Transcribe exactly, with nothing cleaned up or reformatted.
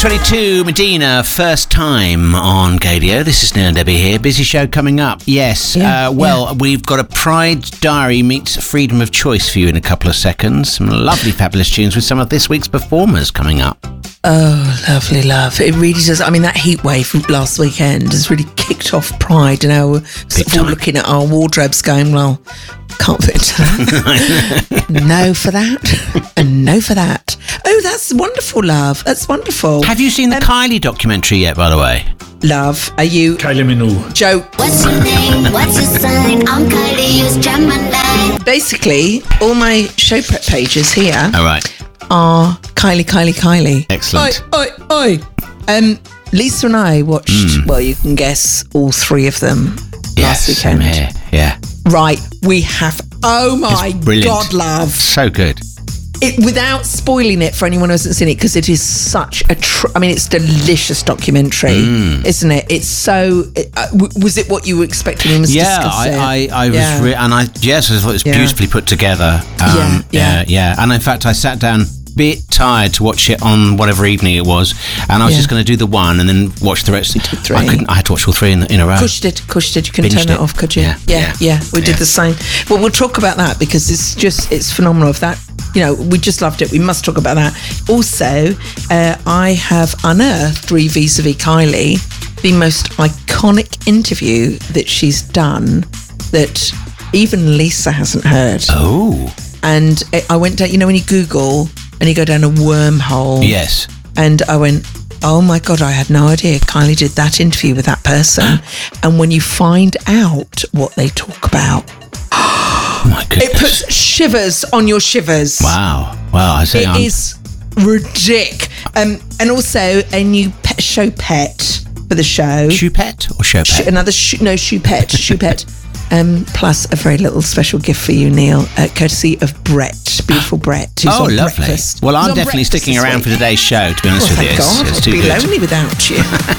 twenty-two, Medina, first time on Gadio. This is Neil and Debbie here. Busy show coming up. Yes, Yeah, uh, well, yeah. we've got a Pride Diary meets Freedom of Choice for you in a couple of seconds. Some lovely, fabulous tunes with some of this week's performers coming up. Oh, lovely love. It really does. I mean, that heat wave from last weekend has really kicked off Pride, and now we're sort of all time. looking at our wardrobes going, well, can't fit into that. No for that, and no for that. Oh, that's wonderful, love. That's wonderful. Have you seen the Um, Kylie documentary yet, by the way? Love, are you... Kylie Minogue. Joe, What's your name? What's your sign? I'm Kylie, use Gemini. basically, all my show prep pages here All right. are Kylie, Kylie, Kylie. Excellent. Oi, oi, oi. Um, Lisa and I watched, well, you can guess all three of them Yes, last same weekend. here. Yeah. Right, we have. Oh my It's brilliant. God, love! So good. It without spoiling it for anyone who hasn't seen it, because it is such a. Tr- I mean, it's delicious documentary, Mm. isn't it? It's so. It, uh, w- was it what you were expecting? Him to Yeah, discuss I, it? I, I was, Yeah. re- and I, yes, I thought it was Yeah. beautifully put together. Yeah, Um, yeah. yeah, And in fact, I sat down a bit tired to watch it on whatever evening it was, and I was Yeah. just going to do the one and then watch the rest. did three. I couldn't. I had to watch all three in, in a row. Of course you did, of course you did. You couldn't Binged turn it it. off, could you? Yeah, yeah, yeah. yeah. We Yeah. did the same. Well, we'll talk about that because it's just, it's phenomenal. Of that, you know, we just loved it. We must talk about that. Also, uh, I have unearthed, re vis-a-vis Kylie, the most iconic interview that she's done that even Lisa hasn't heard. Oh, And I- I went down, you know, when you Google and you go down a wormhole. yes. And I went, oh my God, I had no idea Kylie did that interview with that person. And when you find out what they talk about, Oh my goodness. it puts shivers on your shivers. wow. Wow. I say It I'm, is ridiculous. Um, and also a new pet show pet for the show. shoe pet or show Sh- pet? another shoe, no, shoe pet, shoe pet. Um, plus a very little special gift for you, Neil, uh, courtesy of Brett, beautiful Brett, who's Oh, on lovely. breakfast. Well, Who's I'm on definitely breakfast sticking this around week. for today's show, to be honest Oh, with you. thank It's, God, it's I'd too be good. lonely without you.